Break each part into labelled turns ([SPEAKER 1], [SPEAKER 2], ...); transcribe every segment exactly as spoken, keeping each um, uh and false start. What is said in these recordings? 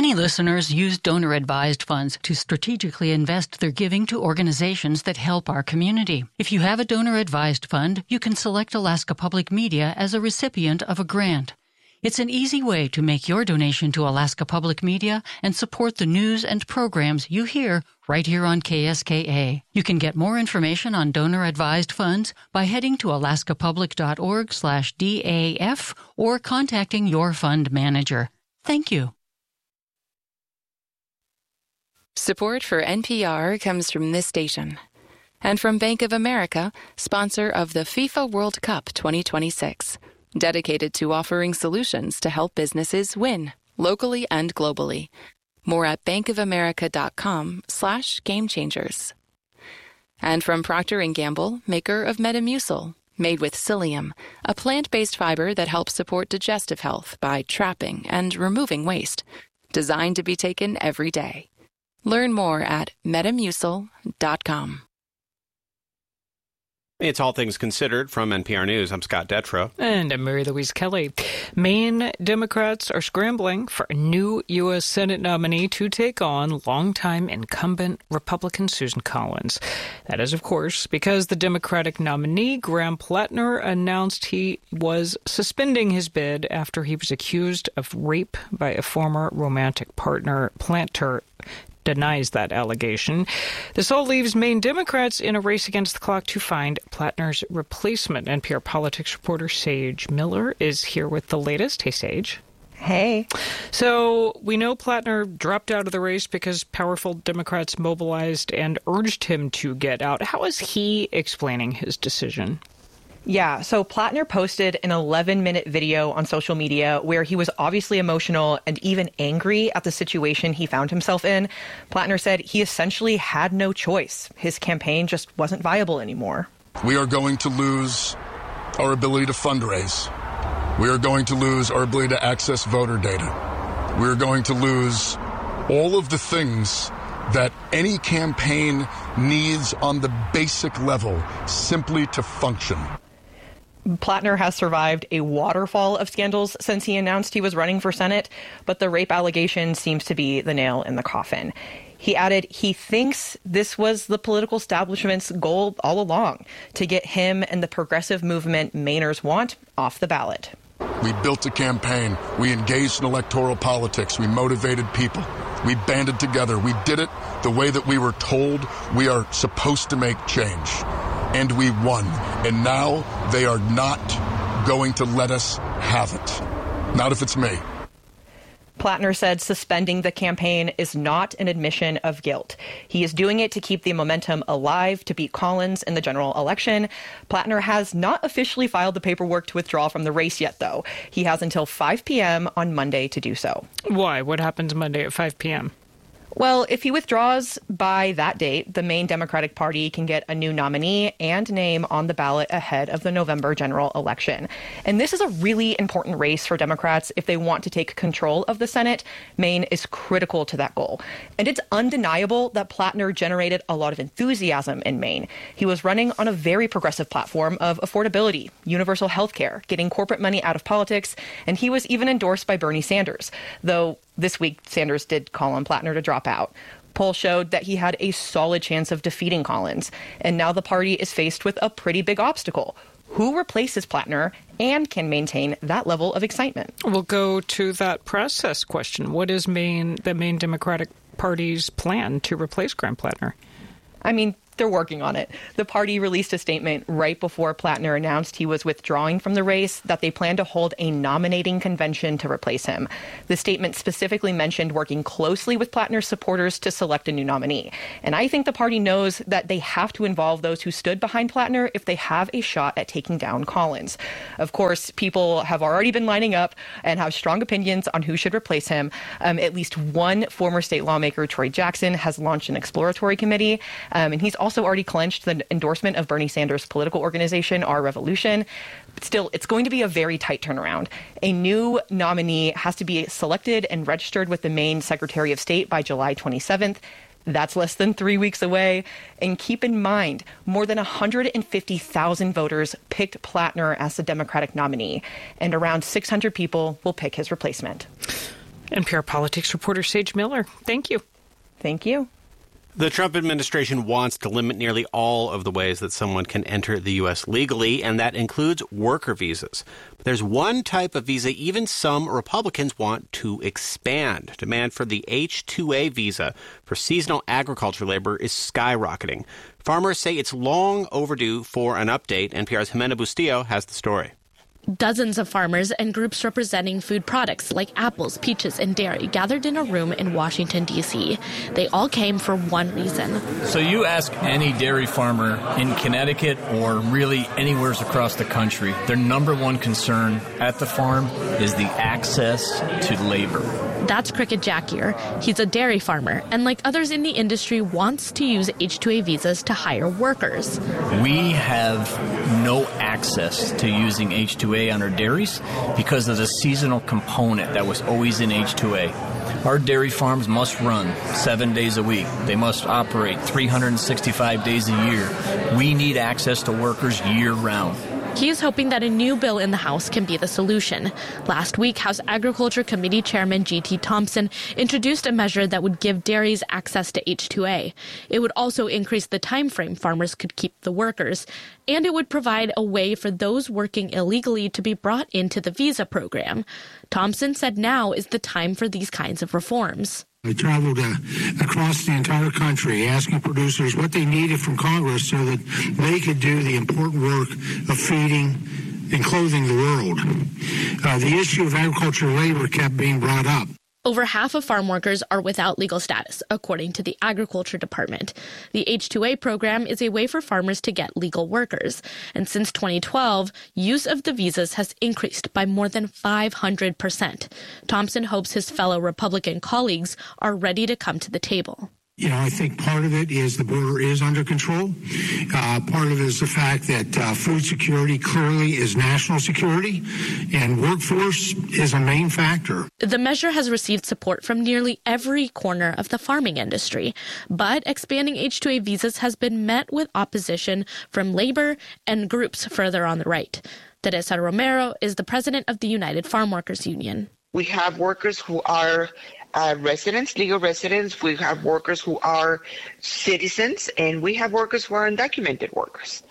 [SPEAKER 1] Many listeners use donor-advised funds to strategically invest their giving to organizations that help our community. If you have a donor-advised fund, you can select Alaska Public Media as a recipient of a grant. It's an easy way to make your donation to Alaska Public Media and support the news and programs you hear right here on K S K A. You can get more information on donor-advised funds by heading to alaskapublic.org slash DAF or contacting your fund manager. Thank you.
[SPEAKER 2] Support for N P R comes from this station and from Bank of America, sponsor of the FIFA World Cup twenty twenty-six, dedicated to offering solutions to help businesses win locally and globally. More at bankofamerica.com slash game changers. And from Procter and Gamble, maker of Metamucil, made with psyllium, a plant-based fiber that helps support digestive health by trapping and removing waste, designed to be taken every day. Learn more at metamucil dot com.
[SPEAKER 3] It's All Things Considered from N P R News. I'm Scott Detrow.
[SPEAKER 4] And I'm Mary Louise Kelly. Maine Democrats are scrambling for a new U S Senate nominee to take on longtime incumbent Republican Susan Collins. That is, of course, because the Democratic nominee, Graham Plattner, announced he was suspending his bid after he was accused of rape by a former romantic partner. Plattner denies that allegation. This all leaves Maine Democrats in a race against the clock to find Plattner's replacement. N P R politics reporter Sage Miller is here with the latest. Hey, Sage.
[SPEAKER 5] Hey.
[SPEAKER 4] So we know Plattner dropped out of the race because powerful Democrats mobilized and urged him to get out. How is he explaining his decision?
[SPEAKER 5] Yeah, so Plattner posted an eleven-minute video on social media where he was obviously emotional and even angry at the situation he found himself in. Plattner said he essentially had no choice. His campaign just wasn't viable anymore.
[SPEAKER 6] We are going to lose our ability to fundraise. We are going to lose our ability to access voter data. We are going to lose all of the things that any campaign needs on the basic level simply to function.
[SPEAKER 5] Plattner has survived a waterfall of scandals since he announced he was running for Senate, but the rape allegation seems to be the nail in the coffin. He added he thinks this was the political establishment's goal all along, to get him and the progressive movement Mainers want off the ballot.
[SPEAKER 6] We built a campaign. We engaged in electoral politics. We motivated people. We banded together. We did it the way that we were told we are supposed to make change. And we won. And now they are not going to let us have it. Not if it's me.
[SPEAKER 5] Plattner said suspending the campaign is not an admission of guilt. He is doing it to keep the momentum alive to beat Collins in the general election. Plattner has not officially filed the paperwork to withdraw from the race yet, though. He has until five p.m. on Monday to do so.
[SPEAKER 4] Why? What happens Monday at five p.m.?
[SPEAKER 5] Well, if he withdraws by that date, the Maine Democratic Party can get a new nominee and name on the ballot ahead of the November general election. And this is a really important race for Democrats if they want to take control of the Senate. Maine is critical to that goal. And it's undeniable that Plattner generated a lot of enthusiasm in Maine. He was running on a very progressive platform of affordability, universal health care, getting corporate money out of politics, and he was even endorsed by Bernie Sanders, though this week, Sanders did call on Plattner to drop out. Polls showed that he had a solid chance of defeating Collins. And now the party is faced with a pretty big obstacle. Who replaces Plattner and can maintain that level of excitement?
[SPEAKER 4] We'll go to that process question. What is Maine, the Maine Democratic Party's plan to replace Graham Plattner?
[SPEAKER 5] I mean, they're working on it. The party released a statement right before Plattner announced he was withdrawing from the race that they plan to hold a nominating convention to replace him. The statement specifically mentioned working closely with Plattner's supporters to select a new nominee. And I think the party knows that they have to involve those who stood behind Plattner if they have a shot at taking down Collins. Of course, people have already been lining up and have strong opinions on who should replace him. Um, at least one former state lawmaker, Troy Jackson, has launched an exploratory committee, um, and he's also already clinched the endorsement of Bernie Sanders' political organization, Our Revolution. But still, it's going to be a very tight turnaround. A new nominee has to be selected and registered with the Maine Secretary of State by July twenty-seventh. That's less than three weeks away. And keep in mind, more than one hundred fifty thousand voters picked Plattner as the Democratic nominee, and around six hundred people will pick his replacement.
[SPEAKER 4] N P R politics reporter Sage Miller, thank you.
[SPEAKER 5] Thank you.
[SPEAKER 3] The Trump administration wants to limit nearly all of the ways that someone can enter the U S legally, and that includes worker visas. But there's one type of visa even some Republicans want to expand. Demand for the H two A visa for seasonal agriculture labor is skyrocketing. Farmers say it's long overdue for an update. N P R's Jimena Bustillo has the story.
[SPEAKER 7] Dozens of farmers and groups representing food products like apples, peaches, and dairy gathered in a room in Washington, D C They all came for one reason.
[SPEAKER 8] So you ask any dairy farmer in Connecticut or really anywhere across the country, their number one concern at the farm is the access to labor.
[SPEAKER 7] That's Cricket Jackier. He's a dairy farmer, and like others in the industry, wants to use H two A visas to hire workers.
[SPEAKER 8] We have no access to using H two A on our dairies because of the seasonal component that was always in H two A. Our dairy farms must run seven days a week. They must operate three hundred sixty-five days a year. We need access to workers year-round.
[SPEAKER 7] He is hoping that a new bill in the House can be the solution. Last week, House Agriculture Committee Chairman G T Thompson introduced a measure that would give dairies access to H two A. It would also increase the time frame farmers could keep the workers, and it would provide a way for those working illegally to be brought into the visa program. Thompson said now is the time for these kinds of reforms.
[SPEAKER 9] I traveled uh, across the entire country asking producers what they needed from Congress so that they could do the important work of feeding and clothing the world. Uh, the issue of agricultural labor kept being brought up.
[SPEAKER 7] Over half of farm workers are without legal status, according to the Agriculture Department. The H two A program is a way for farmers to get legal workers. And since twenty twelve, use of the visas has increased by more than five hundred percent. Thompson hopes his fellow Republican colleagues are ready to come to the table.
[SPEAKER 9] You know, I think part of it is the border is under control. Uh, part of it is the fact that uh, food security clearly is national security, and workforce is a main factor.
[SPEAKER 7] The measure has received support from nearly every corner of the farming industry, but expanding H two A visas has been met with opposition from labor and groups further on the right. Teresa Romero is the president of the United Farm Workers Union.
[SPEAKER 10] We have workers who are uh, residents, legal residents. We have workers who are citizens, and we have workers who are undocumented workers.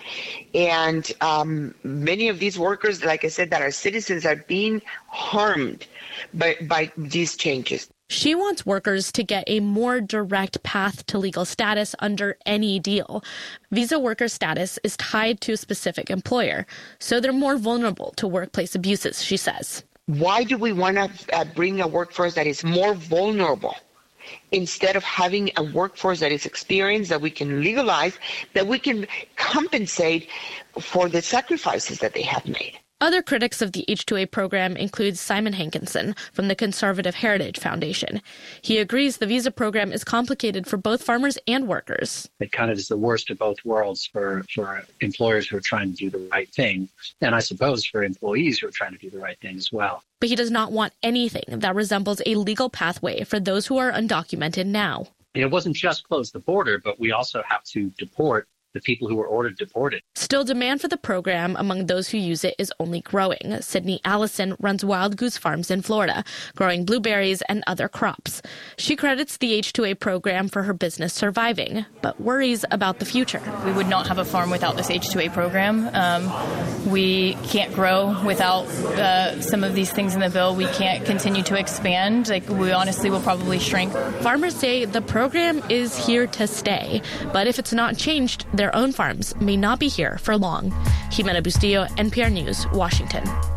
[SPEAKER 10] And um, many of these workers, like I said, that are citizens are being harmed by, by these changes.
[SPEAKER 7] She wants workers to get a more direct path to legal status under any deal. Visa worker status is tied to a specific employer, so they're more vulnerable to workplace abuses, she says.
[SPEAKER 10] Why do we want to uh, bring a workforce that is more vulnerable instead of having a workforce that is experienced, that we can legalize, that we can compensate for the sacrifices that they have made?
[SPEAKER 7] Other critics of the H two A program include Simon Hankinson from the Conservative Heritage Foundation. He agrees the visa program is complicated for both farmers and workers.
[SPEAKER 11] It kind of is the worst of both worlds for, for employers who are trying to do the right thing, and I suppose for employees who are trying to do the right thing as well.
[SPEAKER 7] But he does not want anything that resembles a legal pathway for those who are undocumented now.
[SPEAKER 11] It wasn't just close the border, but we also have to deport the people who were ordered deported.
[SPEAKER 7] Still, demand for the program among those who use it is only growing. Sydney Allison runs Wild Goose Farms in Florida, growing blueberries and other crops. She credits the H two A program for her business surviving, but worries about the future.
[SPEAKER 12] We would not have a farm without this H two A program. Um, we can't grow without uh, some of these things in the bill. We can't continue to expand. Like, we honestly will probably shrink.
[SPEAKER 7] Farmers say the program is here to stay, but if it's not changed, their own farms may not be here for long. Jimena Bustillo, N P R News, Washington.